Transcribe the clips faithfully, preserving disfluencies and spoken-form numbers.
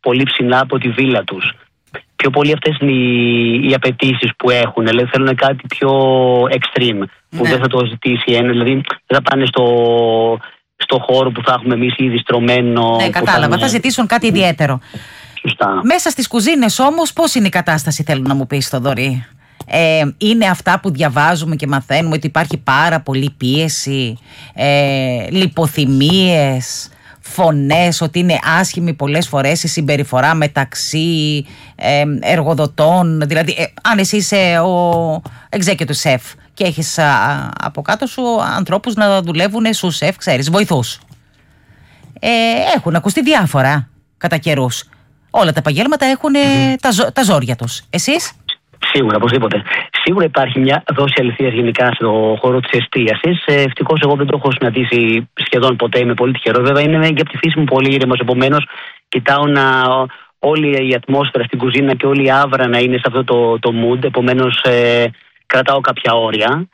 πολύ ψηλά από τη βίλα τους. Πιο πολύ αυτές είναι οι, οι απαιτήσεις που έχουν. Δηλαδή θέλουν κάτι πιο extreme, που ναι. δεν θα το ζητήσει ένα. Δηλαδή δεν θα πάνε στο, στο χώρο που θα έχουμε εμείς ήδη στρωμένο. Ναι, κατάλαβα. Θα, θα ζητήσουν κάτι ιδιαίτερο. Σωστά. Μέσα στις κουζίνες όμως, πώς είναι η κατάσταση, θέλω να μου πεις, Θοδωρή? Ε, είναι αυτά που διαβάζουμε και μαθαίνουμε ότι υπάρχει πάρα πολύ πίεση, ε, λιποθυμίες, φωνές, ότι είναι άσχημη πολλές φορές η συμπεριφορά μεταξύ ε, εργοδοτών. Δηλαδή, ε, αν εσύ είσαι ο executive chef και έχεις α, από κάτω σου ανθρώπους να δουλεύουν σου σεφ, ξέρεις, βοηθούς. Ε, έχουν ακουστεί διάφορα κατά καιρούς. Όλα τα επαγγέλματα έχουν mm-hmm. τα, ζω, τα ζόρια τους. Εσείς? Σίγουρα, οπωσδήποτε. Σίγουρα υπάρχει μια δόση αληθείας γενικά στον χώρο της εστίασης. Ευτυχώς εγώ δεν το έχω συναντήσει σχεδόν ποτέ. Είμαι πολύ τυχερό. Βέβαια, είναι για τη φύση μου πολύ ήρεμος. Επομένως, κοιτάω να όλη η ατμόσφαιρα στην κουζίνα και όλη η άβρα να είναι σε αυτό το, το mood. Επομένως, ε, κρατάω κάποια όρια.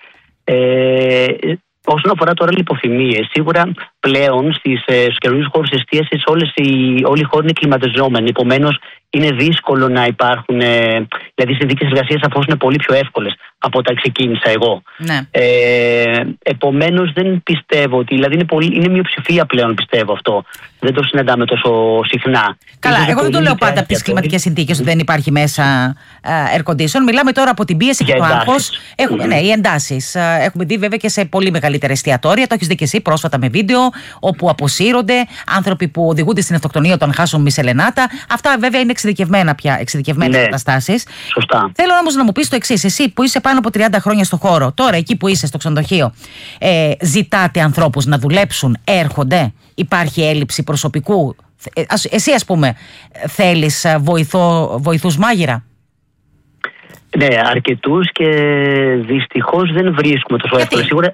Ε, Όσον αφορά τώρα λιποθυμίες, σίγουρα πλέον στις, ε, στους καινούριους χώρους εστίασης όλοι οι χώροι είναι κλιματιζόμενοι. Επομένως, είναι δύσκολο να υπάρχουν. Ε, δηλαδή, οι συνθήκες εργασίας αφού είναι πολύ πιο εύκολες από όταν ξεκίνησα εγώ. Ναι. Ε, επομένως, δεν πιστεύω ότι. Δηλαδή, είναι, πολύ, είναι μειοψηφία πλέον, πιστεύω αυτό. Δεν το συναντάμε τόσο συχνά. Καλά, είναι εγώ δεν το λέω πάντα από τις κλιματικές συνθήκες ότι δεν υπάρχει μέσα uh, air condition. Μιλάμε τώρα από την πίεση και το άγχος. Έχουμε, mm-hmm. ναι, οι εντάσεις. Uh, έχουμε δει βέβαια και σε πολύ μεγαλύτερα εστιατόρια. Το έχεις δει και εσύ πρόσφατα με βίντεο, όπου αποσύρονται άνθρωποι που οδηγούνται στην αυτοκτονία όταν χάσουν μισελενάτα. Αυτά βέβαια είναι εξειδικευμένα πια, εξειδικευμένες ναι, καταστάσεις. Σωστά. Θέλω όμως να μου πεις το εξής. Εσύ που είσαι πάνω από τριάντα χρόνια στο χώρο, τώρα εκεί που είσαι στο ξενοδοχείο, ε, ζητάτε ανθρώπους να δουλέψουν, έρχονται, υπάρχει έλλειψη προσωπικού? Ε, εσύ, ας πούμε, θέλεις βοηθό, βοηθούς μάγειρα? Ναι, αρκετούς και δυστυχώς δεν βρίσκουμε τόσο εύκολα. Σίγουρα.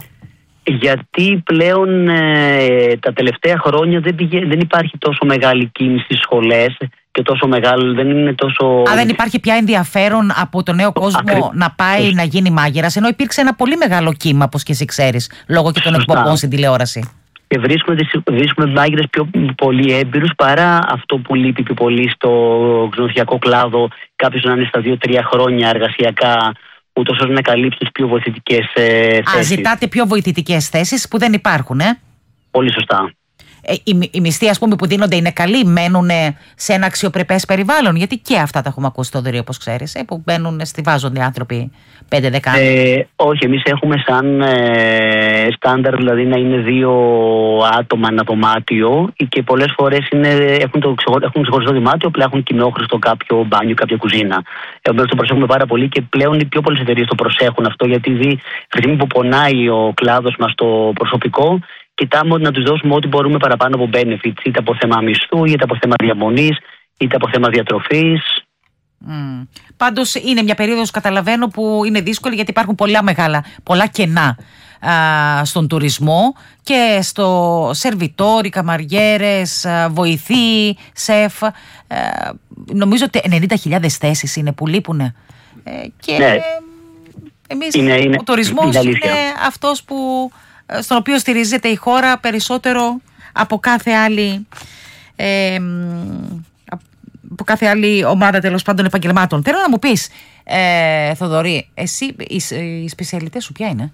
Γιατί πλέον ε, τα τελευταία χρόνια δεν, πηγα... δεν υπάρχει τόσο μεγάλη κίνηση στις σχολές και τόσο μεγάλο, δεν είναι τόσο... Α, δεν υπάρχει πια ενδιαφέρον από τον νέο κόσμο Ακρι... να πάει να γίνει μάγειρας, ενώ υπήρξε ένα πολύ μεγάλο κύμα, όπως και εσύ ξέρεις, λόγω και των εκπομπών στην τηλεόραση. Και βρίσκουμε, βρίσκουμε μάγειρες πιο πολύ έμπειρους παρά αυτό που λείπει πιο πολύ στο ξενοδοχειακό κλάδο, κάποιος να είναι στα δύο τρία χρόνια εργασιακά, ούτως ώστε να καλύψει τις πιο βοηθητικές ε, θέσεις. Α, ζητάτε πιο βοηθητικές θέσεις που δεν υπάρχουν, ε? Πολύ σωστά. Ε, οι, οι μισθοί, ας πούμε, που δίνονται είναι καλοί, μένουν σε ένα αξιοπρεπές περιβάλλον? Γιατί και αυτά τα έχουμε ακούσει, Θοδωρή, όπως ξέρεις, ε, που μπαίνουν, στιβάζονται οι άνθρωποι πέντε δέκα άνδρες. Ε, όχι, εμείς έχουμε σαν ε, στάνταρ, δηλαδή να είναι δύο άτομα ένα δωμάτιο και πολλές φορές είναι, έχουν, το, έχουν ξεχωριστό δωμάτιο, απλά έχουν κοινόχρηστο κάποιο μπάνιο, κάποια κουζίνα. Επομένως το προσέχουμε πάρα πολύ και πλέον οι πιο πολλές εταιρείες το προσέχουν αυτό, γιατί δει τη στιγμή που πονάει ο κλάδος μας το προσωπικό, κοιτάμε να τους δώσουμε ό,τι μπορούμε παραπάνω από benefits, είτε από θέμα μισθού, είτε από θέμα διαμονής, είτε από θέμα διατροφής. Mm. Πάντως είναι μια περίοδος, καταλαβαίνω, που είναι δύσκολη, γιατί υπάρχουν πολλά μεγάλα, πολλά κενά α, στον τουρισμό και στο σερβιτόρι, καμαριέρες, α, βοηθοί, σεφ. Α, νομίζω ότι ενενήντα χιλιάδες θέσεις είναι που λείπουν. Ε, και ναι. εμείς, είναι, είναι, ο τουρισμός είναι, είναι αυτός που, στον οποίο στηρίζεται η χώρα περισσότερο από κάθε άλλη ε, από κάθε άλλη ομάδα, τέλος πάντων, επαγγελμάτων. Θέλω να μου πεις, ε, Θοδωρή, εσύ οι, οι σπεσιαλιτές σου ποια είναι?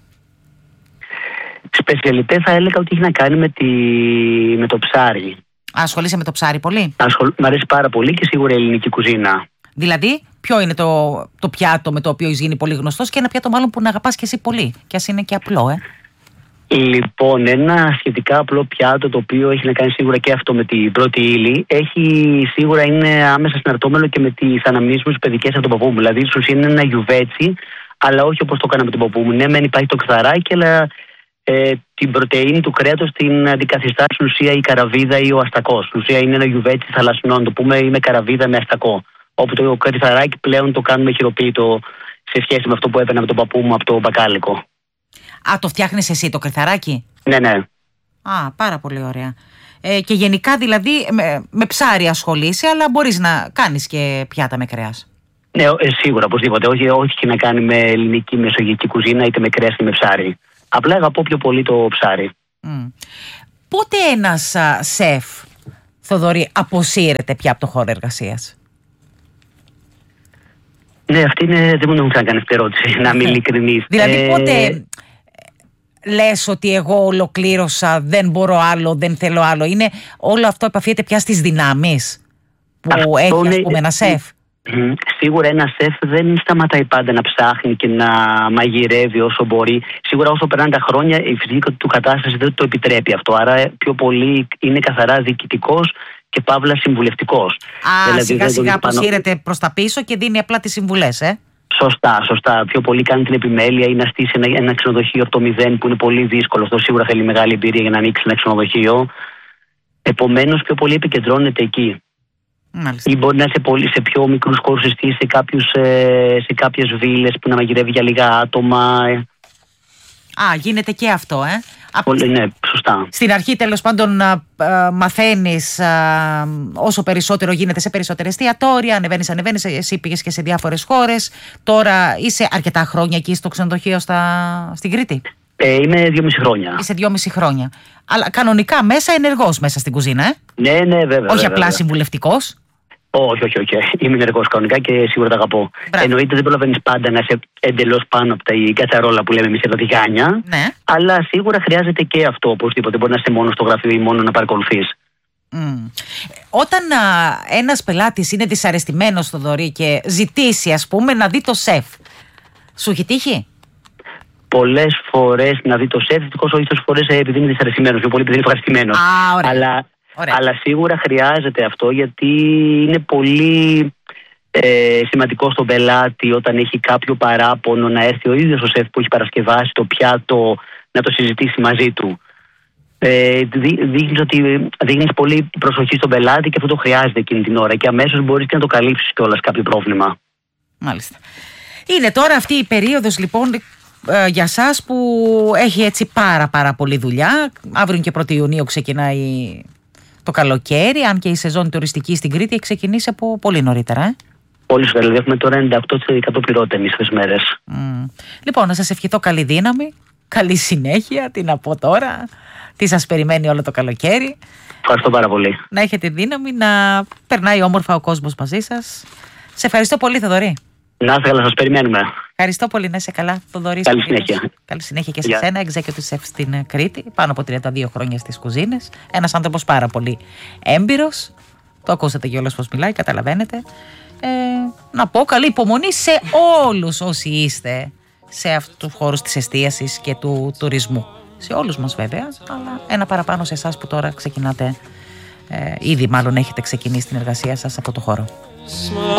Σπεσιαλιτές θα έλεγα ότι έχει να κάνει με, τη, με το ψάρι. Ασχολείσαι με το ψάρι πολύ? Ασχολ... Μ' αρέσει πάρα πολύ και σίγουρα η ελληνική κουζίνα. Δηλαδή, ποιο είναι το, το πιάτο με το οποίο έχει γίνει πολύ γνωστός και ένα πιάτο μάλλον που να αγαπάς και εσύ πολύ, και ας είναι και απλό, ε? Λοιπόν, ένα σχετικά απλό πιάτο, το οποίο έχει να κάνει σίγουρα και αυτό με την πρώτη ύλη, έχει, σίγουρα είναι άμεσα συναρτώμενο και με τις αναμνήσεις μου παιδικές από τον παππού μου. Δηλαδή, ίσως είναι ένα γιουβέτσι, αλλά όχι όπως το έκανα με τον παππού μου. Ναι, μεν υπάρχει το ξαράκι, αλλά ε, την πρωτεΐνη του κρέατος την αντικαθιστά στην ουσία η καραβίδα ή ο αστακός. Στην ουσία είναι ένα γιουβέτσι θαλασσινό, να το πούμε, ή με καραβίδα με αστακό. Όπου το κρυθαράκι πλέον το κάνουμε χειροποίητο σε σχέση με αυτό που έπαιρνα με τον παππού μου από το μπακάλικο. Α, το φτιάχνεις εσύ το κρυθαράκι? Ναι, ναι. Α, πάρα πολύ ωραία. Ε, και γενικά δηλαδή με, με ψάρι ασχολείσαι, αλλά μπορείς να κάνεις και πιάτα με κρέας? Ναι, ε, σίγουρα, οπωσδήποτε. Όχι, όχι και να κάνει με ελληνική μεσογειακή κουζίνα, είτε με κρέας είτε με ψάρι. Απλά αγαπώ πιο πολύ το ψάρι. Mm. Πότε ένας α, σεφ Θοδωρή, αποσύρεται πια από το χώρο εργασίας? Ναι, αυτή είναι, δεν μου έχουν ξανακάνει αυτή ερώτηση, να είμαι ειλικρινής. Δηλαδή ε... πότε λες ότι εγώ ολοκλήρωσα, δεν μπορώ άλλο, δεν θέλω άλλο? Είναι όλο αυτό επαφίεται πια στις δυνάμεις που αυτό έχει, ας πούμε, ένα σεφ? Σίγουρα ένα σεφ δεν σταματάει πάντα να ψάχνει και να μαγειρεύει όσο μπορεί. Σίγουρα όσο περνάνε τα χρόνια η φυσική του κατάσταση δεν το επιτρέπει αυτό. Άρα πιο πολύ είναι καθαρά διοικητικός και παύλα συμβουλευτικός. Α, δηλαδή, σιγά σιγά αποσύρεται πάνω... προς τα πίσω και δίνει απλά τις συμβουλές, ε. Σωστά, σωστά. Πιο πολύ κάνει την επιμέλεια ή να στήσει ένα, ένα ξενοδοχείο από το μηδέν, που είναι πολύ δύσκολο. Αυτό σίγουρα θέλει μεγάλη εμπειρία για να ανοίξει ένα ξενοδοχείο. Επομένως, πιο πολύ επικεντρώνεται εκεί. Μάλιστα. Ή μπορεί να είναι σε, πολύ, σε πιο μικρούς χώρους εστίες, σε, κάποιους, σε κάποιες βίλες που να μαγειρεύει για λίγα άτομα. Α, γίνεται και αυτό, ε. Πολύ, ναι, σωστά. Στην αρχή, τέλος πάντων, α, α, μαθαίνεις α, όσο περισσότερο γίνεται σε περισσότερα εστιατόρια, ανεβαίνεις, ανεβαίνεις, εσύ πήγες και σε διάφορες χώρες. Τώρα είσαι αρκετά χρόνια εκεί στο ξενοδοχείο στα, στην Κρήτη? Ε, είμαι δυόμιση χρόνια. Είσαι δυόμιση χρόνια. Αλλά κανονικά μέσα ενεργός μέσα στην κουζίνα, ε. Ναι, ναι, βέβαια. Όχι βέβαια, απλά συμβουλευτικός. Όχι, όχι, όχι. Είμαι ενεργός κανονικά και σίγουρα τα αγαπώ. Μπράβο. Εννοείται δεν προλαβαίνεις πάντα να είσαι εντελώς πάνω από τα κατσαρόλα που λέμε εμείς εδώ, τη γάνια. Ναι. Αλλά σίγουρα χρειάζεται και αυτό οπωσδήποτε. Μπορεί να είσαι μόνο στο γραφείο ή μόνο να παρακολουθείς. Mm. Όταν α, ένας πελάτης είναι δυσαρεστημένος στο Θοδωρή και ζητήσει, ας πούμε, να δει το σεφ, σου έχει τύχει? Πολλές φορές να δει το σεφ, δυστυχώς όχι τόσες φορές επειδή είναι δυσαρεστημένος, πιο πολύ επειδή είναι ευχαριστημένος. Α, ωραία. Αλλά, αλλά σίγουρα χρειάζεται αυτό, γιατί είναι πολύ ε, σημαντικό στον πελάτη όταν έχει κάποιο παράπονο να έρθει ο ίδιος ο σεφ που έχει παρασκευάσει το πιάτο να το συζητήσει μαζί του. Ε, δείχνεις ότι δείχνεις πολύ προσοχή στον πελάτη και αυτό το χρειάζεται εκείνη την ώρα και αμέσως μπορείς και να το καλύψεις κιόλας κάποιο πρόβλημα. Μάλιστα. Είναι τώρα αυτή η περίοδος λοιπόν ε, για σας που έχει έτσι πάρα πάρα πολύ δουλειά. Αύριο και πρώτη Ιουνίου ξεκινάει το καλοκαίρι, αν και η σεζόν τουριστική στην Κρήτη έχει ξεκινήσει από πολύ νωρίτερα, ε. Πολύ σωστά, δηλαδή έχουμε τώρα ενενήντα οκτώ τοις εκατό πυρότεμις αυτές τις μέρες. Mm. Λοιπόν, να σας ευχηθώ καλή δύναμη, καλή συνέχεια, τι να πω τώρα, τι σας περιμένει όλο το καλοκαίρι. Ευχαριστώ πάρα πολύ. Να έχετε δύναμη, να περνάει όμορφα ο κόσμος μαζί σας. Σε ευχαριστώ πολύ, Θοδωρή. Να είστε καλά, σας περιμένουμε. Ευχαριστώ πολύ, να είσαι καλά, Θοδωρή. Καλή συνέχεια. Καλή συνέχεια και σε yeah. σένα, executive chef στην Κρήτη, πάνω από τριάντα δύο χρόνια στις κουζίνες. Ένας άνθρωπος πάρα πολύ έμπειρος. Το ακούσατε κιόλας πώς μιλάει, καταλαβαίνετε. Ε, να πω καλή υπομονή σε όλους όσοι είστε σε αυτούς τους χώρους της εστίασης και του τουρισμού. Σε όλους μας βέβαια, αλλά ένα παραπάνω σε εσάς που τώρα ξεκινάτε, ε, ήδη μάλλον έχετε ξεκινήσει την εργασία σας σε αυτό το χώρο.